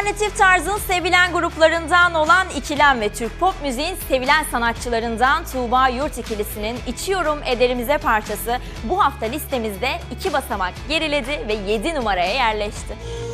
Alternatif tarzın sevilen gruplarından olan İkilem ve Türk pop müziğin sevilen sanatçılarından Tuğba Yurt ikilisinin İçiyorum Ederimize parçası bu hafta listemizde 2 basamak geriledi ve 7 numaraya yerleşti.